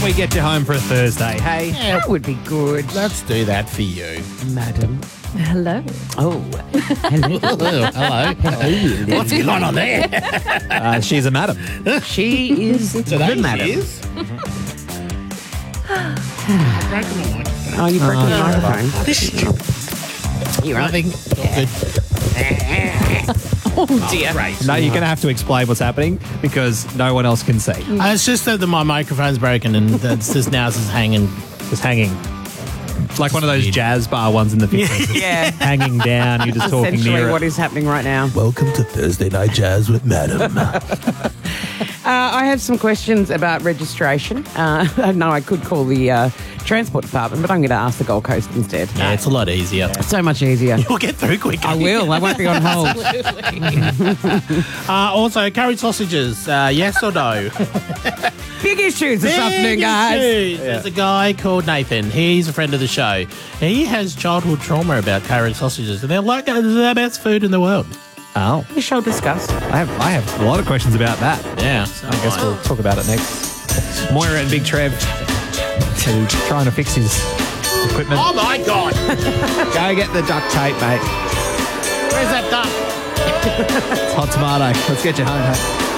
we get you home for a Thursday, hey? That would be good. Let's do that for you. Madam. Hello. Oh. Hello. Hello. What's going on there? She's a madam. She is Today the madam. she is. Oh, you broke the microphone. You're right. Nothing. Good. Oh, dear. Great. No, you're going to have to explain what's happening because no one else can see. It's just that my microphone's broken and it's just now it's hanging. Just hanging. It's like one of those jazz bar ones in the 50s. Yeah. Hanging down, you're just talking Essentially near what it. is happening right now. Welcome to Thursday Night Jazz with Madam. I have some questions about registration. I know I could call the Transport Department, but I'm going to ask the Gold Coast instead. Yeah, it's a lot easier. So much easier. You'll get through quicker. I will. I won't be on hold. Also, curry sausages, yes or no? Big issues this afternoon, guys. There's a guy called Nathan. He's a friend of the show. He has childhood trauma about curry sausages, and they're like the best food in the world. Oh. We shall discuss. I have a lot of questions about that. Yeah. I guess we'll talk about it next. Moira and Big Trev trying to fix his equipment. Oh my God! Go get the duct tape, mate. Where's that duck? It's hot tomato. Let's get you home, mate.